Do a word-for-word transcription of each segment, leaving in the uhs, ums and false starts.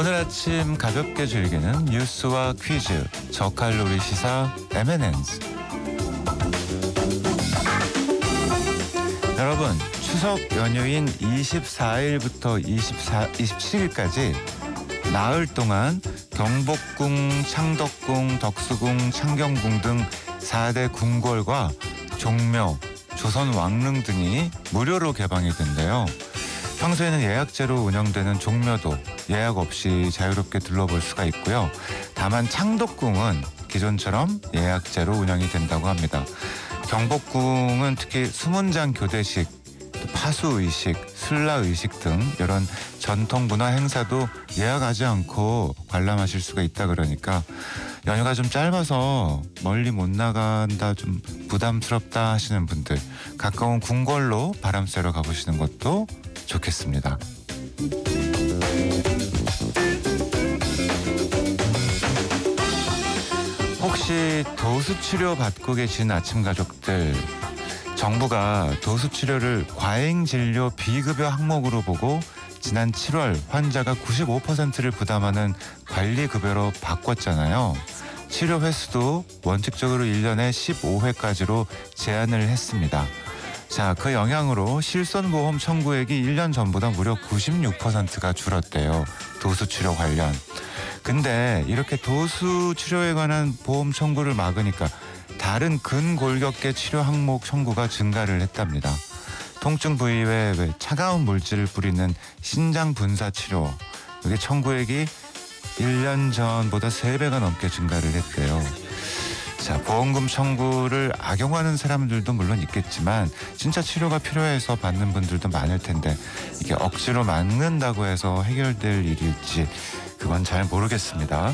오늘 아침 가볍게 즐기는 뉴스와 퀴즈, 저칼로리 시사 엠앤엔즈. 여러분, 추석 연휴인 이십사일부터 이십사, 이십칠일까지 나흘 동안 경복궁, 창덕궁, 덕수궁, 창경궁 등 사 대 궁궐과 종묘, 조선 왕릉 등이 무료로 개방이 된대요. 평소에는 예약제로 운영되는 종묘도 예약 없이 자유롭게 둘러볼 수가 있고요. 다만 창덕궁은 기존처럼 예약제로 운영이 된다고 합니다. 경복궁은 특히 수문장 교대식, 파수의식, 술라의식 등 이런 전통 문화 행사도 예약하지 않고 관람하실 수가 있다 그러니까 연휴가 좀 짧아서 멀리 못 나간다, 좀 부담스럽다 하시는 분들 가까운 궁궐로 바람 쐬러 가보시는 것도 좋겠습니다. 혹시 도수치료 받고 계신 아침 가족들, 정부가 도수치료를 과잉진료 비급여 항목으로 보고 지난 칠월 환자가 구십오 퍼센트를 부담하는 관리급여로 바꿨잖아요. 치료 횟수도 원칙적으로 일 년에 십오 회까지로 제한을 했습니다. 자, 그 영향으로 실손보험 청구액이 일 년 전보다 무려 구십육 퍼센트가 줄었대요. 도수치료 관련. 근데 이렇게 도수치료에 관한 보험 청구를 막으니까 다른 근골격계 치료 항목 청구가 증가를 했답니다. 통증 부위에 차가운 물질을 뿌리는 신장 분사 치료, 이게 청구액이 일 년 전보다 세 배가 넘게 증가를 했대요. 자, 보험금 청구를 악용하는 사람들도 물론 있겠지만 진짜 치료가 필요해서 받는 분들도 많을 텐데 이게 억지로 막는다고 해서 해결될 일일지 그건 잘 모르겠습니다.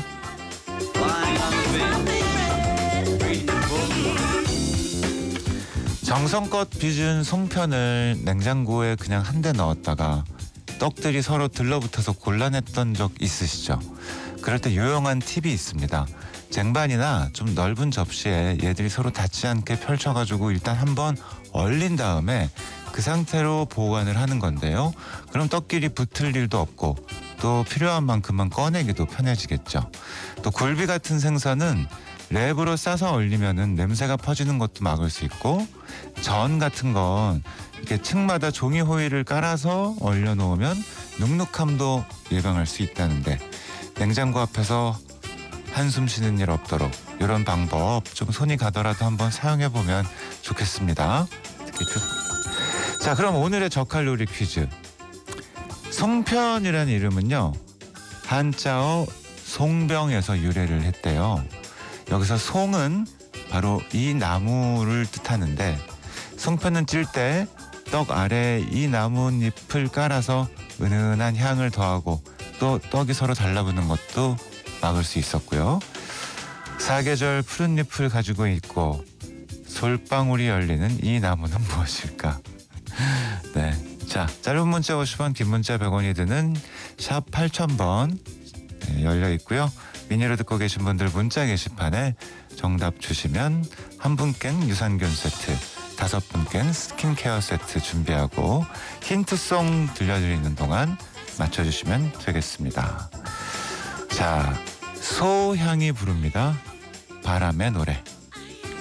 정성껏 빚은 송편을 냉장고에 그냥 한 대 넣었다가 떡들이 서로 들러붙어서 곤란했던 적 있으시죠? 그럴 때 유용한 팁이 있습니다. 쟁반이나 좀 넓은 접시에 얘들이 서로 닿지 않게 펼쳐가지고 일단 한번 얼린 다음에 그 상태로 보관을 하는 건데요. 그럼 떡끼리 붙을 일도 없고 또 필요한 만큼만 꺼내기도 편해지겠죠. 또 굴비 같은 생선은 랩으로 싸서 얼리면은 냄새가 퍼지는 것도 막을 수 있고, 전 같은 건 이렇게 층마다 종이 호일을 깔아서 얼려놓으면 눅눅함도 예방할 수 있다는데 냉장고 앞에서 한숨 쉬는 일 없도록 이런 방법 좀 손이 가더라도 한번 사용해보면 좋겠습니다. 특히 그... 자, 그럼 오늘의 저칼로리 퀴즈. 송편이라는 이름은요, 한자어 송병에서 유래를 했대요. 여기서 송은 바로 이 나무를 뜻하는데 송편은 찔 때 떡 아래에 이 나뭇잎을 깔아서 은은한 향을 더하고 또 떡이 서로 달라붙는 것도 막을 수 있었고요. 사계절 푸른 잎을 가지고 있고 솔방울이 열리는 이 나무는 무엇일까? 네, 자, 짧은 문자 오십 원, 긴 문자 백 원이 드는 샵 팔천 번 네, 열려 있고요. 미니로 듣고 계신 분들 문자 게시판에 정답 주시면 한 분께는 유산균 세트, 다섯 분께는 스킨케어 세트 준비하고 힌트송 들려드리는 동안 맞춰주시면 되겠습니다. 자, 소향이 부릅니다. 바람의 노래.